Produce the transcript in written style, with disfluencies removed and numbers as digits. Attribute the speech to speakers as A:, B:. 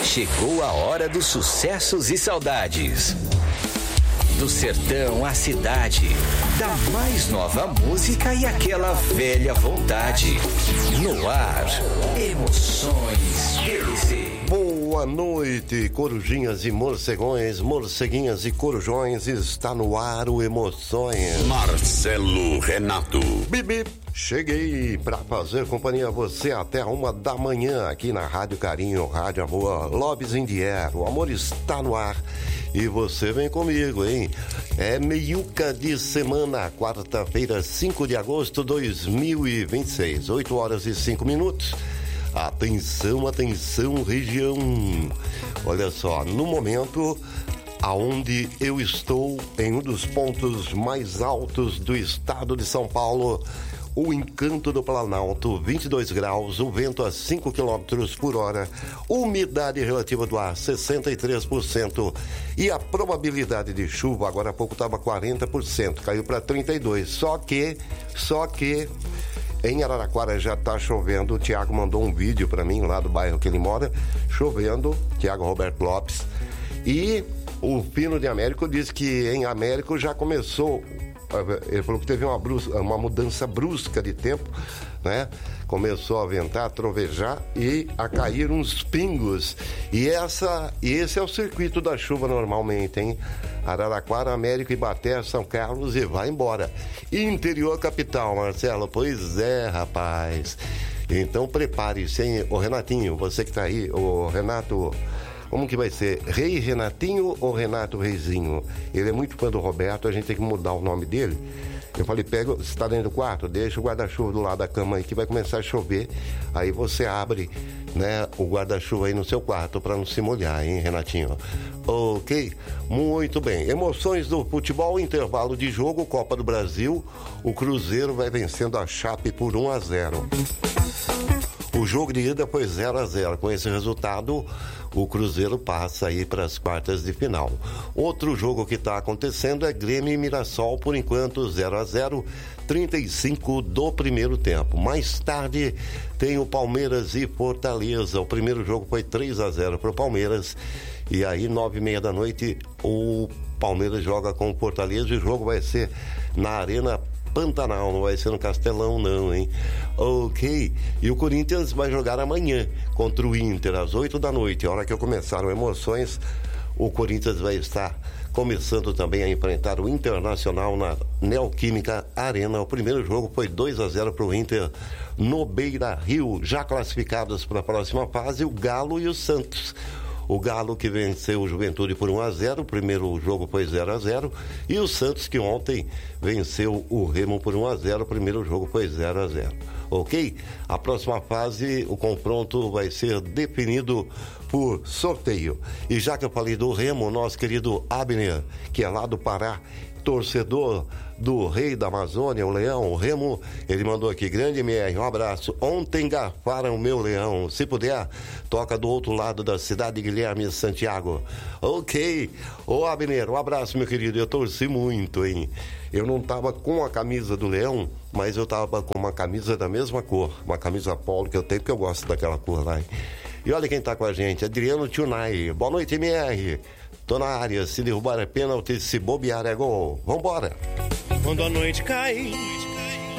A: Chegou a hora dos sucessos e saudades. Do sertão à cidade, da mais nova música e aquela velha vontade. No ar, Emoções QC.
B: Boa noite, corujinhas e morcegões, morceguinhas e corujões, está no ar o Emoções.
C: Marcelo Renato.
B: Bibi, cheguei pra fazer companhia a você até 1h aqui na Rádio Carinho, Rádio Amor, Lobbies in the Air. O amor está no ar e você vem comigo, hein? É meiuca de semana, quarta-feira, 5 de agosto de 2026, 8h05. Atenção, atenção, região. Olha só, no momento aonde eu estou, em um dos pontos mais altos do estado de São Paulo, o Encanto do Planalto, 22 graus, o vento a 5 km por hora, umidade relativa do ar 63% e a probabilidade de chuva, agora há pouco estava 40%, caiu para 32%, só que em Araraquara já está chovendo. O Tiago mandou um vídeo para mim lá do bairro que ele mora, chovendo, Tiago Roberto Lopes. E o Fino de Américo disse que em Américo já começou, ele falou que teve uma mudança brusca de tempo, né? Começou a ventar, a trovejar e a cair uns pingos. E esse é o circuito da chuva normalmente, hein? Araraquara, Américo, Ibaté, São Carlos e vai embora. Interior capital, Marcelo. Pois é, rapaz. Então prepare-se, hein? Ô Renatinho, você que tá aí, ô Renato, como que vai ser? Rei Renatinho ou Renato Reizinho? Ele é muito fã do Roberto, a gente tem que mudar o nome dele. Eu falei, pega, você tá dentro do quarto? Deixa o guarda-chuva do lado da cama aí que vai começar a chover. Aí você abre, né, o guarda-chuva aí no seu quarto pra não se molhar, hein, Renatinho? Ok? Muito bem. Emoções do futebol, intervalo de jogo, Copa do Brasil. O Cruzeiro vai vencendo a Chape por 1-0. O jogo de ida foi 0-0. Com esse resultado, o Cruzeiro passa aí para as quartas de final. Outro jogo que está acontecendo é Grêmio e Mirassol, por enquanto 0-0, 35 do primeiro tempo. Mais tarde tem o Palmeiras e Fortaleza. O primeiro jogo foi 3-0 para o Palmeiras. E aí, 9h30 o Palmeiras joga com o Fortaleza e o jogo vai ser na Arena Pantanal, não vai ser no Castelão não, hein? Ok, e o Corinthians vai jogar amanhã contra o Inter às 8h. A hora que eu começar o Emoções, o Corinthians vai estar começando também a enfrentar o Internacional na Neoquímica Arena. O primeiro jogo foi 2-0 para o Inter no Beira-Rio. Já classificados para a próxima fase, o Galo e o Santos. O Galo que venceu o Juventude por 1-0, o primeiro jogo foi 0-0, e o Santos que ontem venceu o Remo por 1-0, o primeiro jogo foi 0-0. Ok? A próxima fase, o confronto vai ser definido por sorteio. E já que eu falei do Remo, nosso querido Abner, que é lá do Pará, torcedor do Rei da Amazônia, o Leão, o Remo, ele mandou aqui, grande MR, um abraço. Ontem garfaram o meu Leão, se puder, toca do outro lado da cidade, Guilherme Santiago. Ok, ô Abner, um abraço, meu querido, eu torci muito, hein? Eu não tava com a camisa do Leão, mas eu tava com uma camisa da mesma cor, uma camisa polo que eu tenho, porque eu gosto daquela cor lá, hein? E olha quem tá com a gente, Adriano Tunai. Boa noite, MR. Tô na área, se derrubar é pênalti, se bobear é gol. Vambora!
D: Quando a noite cai